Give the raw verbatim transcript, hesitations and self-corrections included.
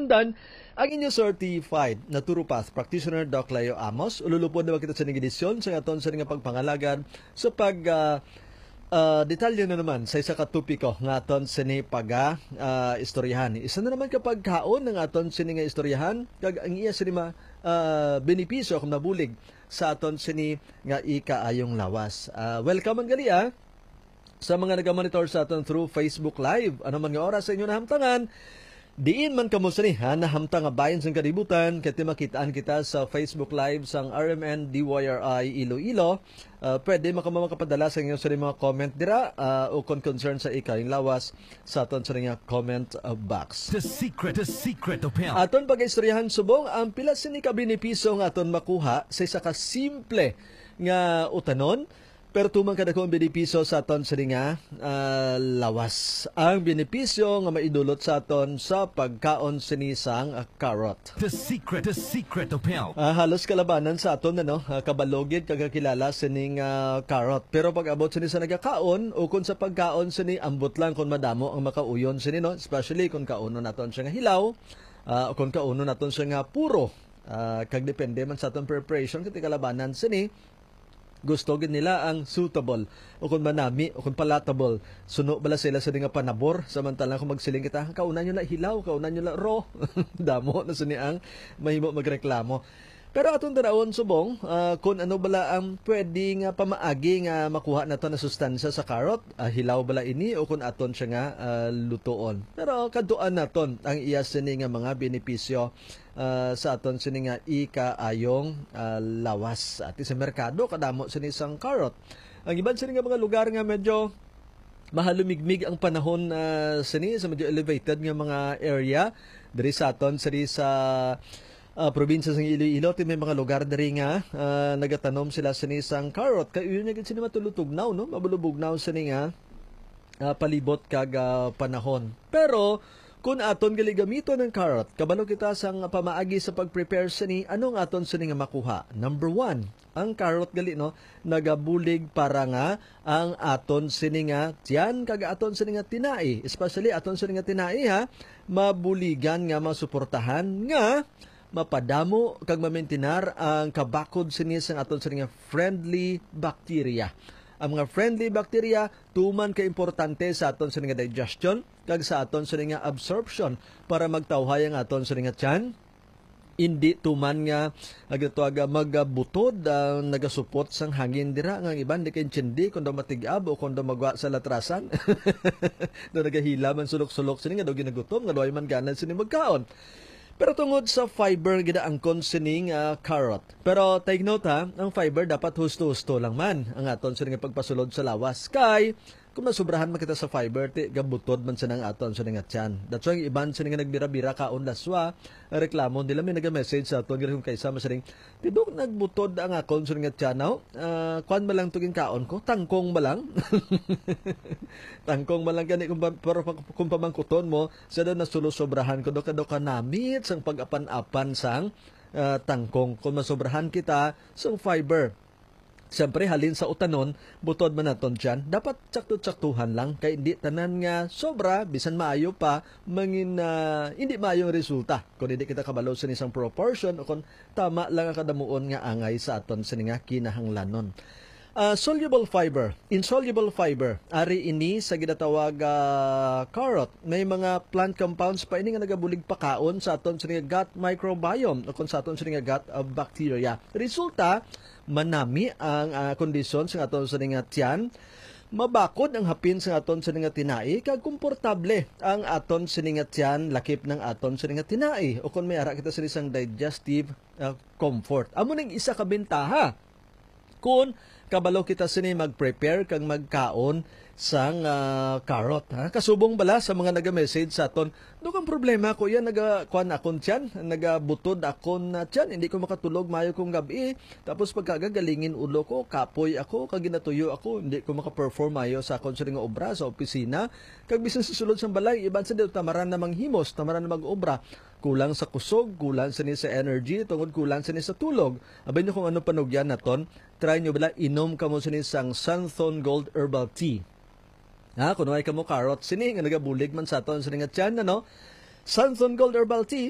Hinungdandan ang inyo certified naturopath practitioner Doc Leo Amos. Ululupod na kita sa ning edisyon sa aton sa nga pagpangalagan sa pag uh, uh, detalye na naman sa isa ka topiko nga aton sini paga uh, istoryahan. Isa na naman kapag kaon ng aton sini nga istoryahan kag ang iya sini ma uh, benepisyo kung nabulig sa aton sini nga ikaayong lawas. Uh, welcome ang gali ah. Sa mga nag-monitor sa aton through Facebook Live, ano man nga oras sa inyo nahamtangan, diin man kamo sa niha nahamtang nga bayan sa kalibutan, kati makitaan kita sa Facebook Live sang R M N D Y R I Iloilo. Uh, pwede makama makapadala sa inyo sa mga comment dira uh, o kung concern sa ikaling lawas sa aton sa nga comment uh, box. The secret, the secret of health. Aton pag-istoryahan subong, ang pila sini ka benepisyo nga aton makuha sa isa ka simple nga utanon. Pero tumang kada ko ang benepisyo sa aton sa nga uh, lawas. Ang benepisyo nga maidulot sa aton sa pagkaon sinisang uh, carrot. The secret, the secret of health. Uh, halos kalabanan sa aton ano, uh, kabalogid kagakilala sining uh, carrot. Pero pag abot sini sa nagakaon o kung sa pagkaon sini ambot lang kung madamo ang makauyon sini no, especially kung kauno naton siya nga hilaw, uh, o kung kauno naton siya nga puro. Uh, kag depende man sa aton preparation kiti kalabanan sini. Gusto gid nila ang suitable o kung manami o kung palatable. Suno bala sila sa nga panabor samantalang kung magsiling kita kaunan nyo na hilaw, kaunan nyo na raw. Damo na suni ang mahimo magreklamo. Pero atong tanaon subong uh, kung ano bala ang pwede nga pamaagi nga makuha nato na sustansya sa carrot, uh, hilaw bala ini o kung aton siya nga uh, lutoon. Pero kaduan naton ang iya sini nga mga benepisyo uh, sa aton sini nga ikaayong uh, lawas. At sa merkado kadamo sini sang carrot. Ang iban sini nga mga lugar nga medyo mahalumigmig ang panahon uh, sini sa medyo elevated nga mga area diri sa aton sini sa Uh, probinsya ng Iloilo, may mga lugar na rin nga uh, nagatanom sila sa nisang carrot. Kaya yun yung sila matulutugnaw, no? Mabulubugnaw sa nga uh, palibot kag uh, panahon. Pero kung aton gali gamito ng carrot, kabalo kita sang pamaagi sa pag-prepare sa ni, anong aton sa nga makuha? Number one, ang carrot gali no, nagabulig para nga ang aton sini nga tiyan kag aton sini nga tinai. Especially aton sini nga tinai ha, mabuligan nga masuportahan nga mapadamo kag mamentenar ang kabakod sinis ang aton sa nga friendly bacteria. Ang mga friendly bacteria tuman ka importante sa aton sa nga digestion kag sa aton sa nga absorption para magtawhay ang aton sa nga tiyan. Hindi tuman nga agatuaga magabutod ang uh, nagasupot sang hangin dira nga iban di kay tindi kun daw matigab o kun daw magwa sa latrasan. Do nagahila man sulok-sulok sini nga daw ginagutom nga doy man ganan sini magkaon. Pero tungod sa fiber gida ang consining uh, carrot. Pero take note ha, ang fiber dapat husto-husto lang man ang aton sa nga pagpasulod sa lawas. Kay kung nasubrahan man kita sa fiber, ti gabutod man sa nang aton sa nga tiyan. That's why iban sa nga nagbira-bira kaon laswa, reklamo nila may naga-message sa aton kung kaysa masaring tidok nagbutod ang akon sa nga tiyan now. Uh, kwan ba lang tuging kaon ko? Tangkong ba lang? Tangkong ba lang gani kung, pero kung pamangkuton mo, sa daw nasulusobrahan ko do kado kanamit sang pag-apan-apan sang uh, tangkong. Kung masobrahan kita sang fiber, siyempre, halin sa utanon, butod man naton dyan, dapat tsakto-tsaktuhan lang. Kaya hindi tanan nga sobra, bisan maayo pa, mangin uh, hindi maayong resulta. Kung hindi kita kabalo sa isang proportion, o kung tama lang ang kadamuon nga angay sa aton sa nga kinahanglanon. Uh, soluble fiber. Insoluble fiber. Ari ini sa ginatawag uh, carrot. May mga plant compounds pa ini nga nagabulig pakaon sa aton sa nga gut microbiome o kung sa aton sa nga gut uh, bacteria. Resulta, manami ang uh, kondisyon sa aton sa nga tiyan, mabakod ang hapin sa aton sa nga tinai, kag komportable ang aton sa nga tiyan, lakip ng aton sa nga tinai. O kung may ara kita sa isang digestive uh, comfort. Amo ning isa ka bentaha kung kabalo kita sini mag-prepare kang magkaon sang uh, carrot. Ha? Kasubong bala sa mga naga-message sa aton, dukang problema ko yan, nagakuan akon tiyan, nagabutod akon na tiyan, hindi ko makatulog mayo kong gabi. Tapos pagkagagalingin ulo ko, kapoy ako, kaginatuyo ako, hindi ko makaperform mayo sa akon sa nga obra sa opisina. Kag bisan sa sulod sang balay, iban sa dito, tamaran na manghimos, tamaran na mag-obra. Kulang sa kusog, kulang sa ni sa energy, tungod kulang sa ni sa tulog. Abay nyo kung ano panugyan naton, try nyo bala, inom ka mo sa ni sang Sunthorn Gold Herbal Tea. Ha, kuno ay kamo carrot sini nga nagabulig man sa aton sa nga tiyan ano. Sunthorn Gold Herbal Tea